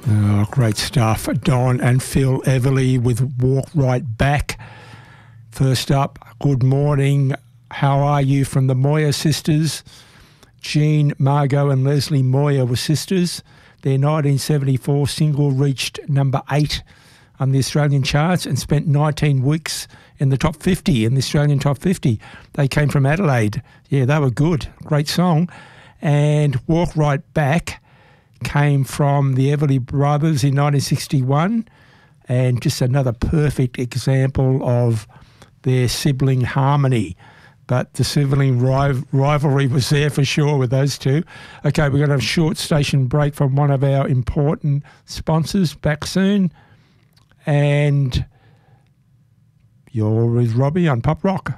Oh, great stuff. Don and Phil Everly with Walk Right Back. First up, good morning. How are you from the Moyer sisters? Jean, Margot and Leslie Moyer were sisters. Their 1974 single reached number 8 on the Australian charts and spent 19 weeks in the top 50, in the Australian top 50. They came from Adelaide. Yeah, they were good. Great song. And Walk Right Back came from the Everly Brothers in 1961, and just another perfect example of their sibling harmony. But the sibling rivalry was there for sure with those two. Okay, we're going to have a short station break from one of our important sponsors. Back soon. And you're with Robbie on Pop Rock.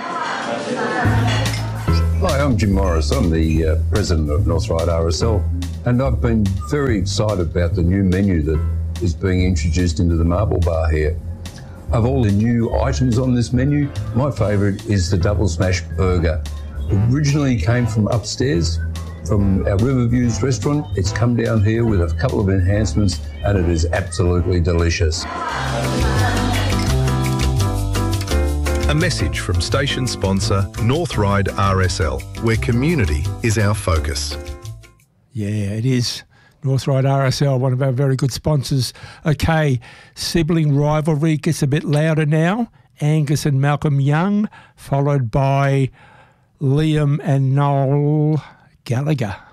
Hi, I'm Jim Morris. I'm the president of North Ryde RSL, and I've been very excited about the new menu that is being introduced into the Marble Bar here. Of all the new items on this menu, my favourite is the Double Smash Burger. Originally came from upstairs, from our Riverviews restaurant. It's come down here with a couple of enhancements, and it is absolutely delicious. A message from station sponsor North Ryde RSL, where community is our focus. Yeah, it is. North Ryde RSL, one of our very good sponsors. Okay, sibling rivalry gets a bit louder now. Angus and Malcolm Young, followed by Liam and Noel Gallagher.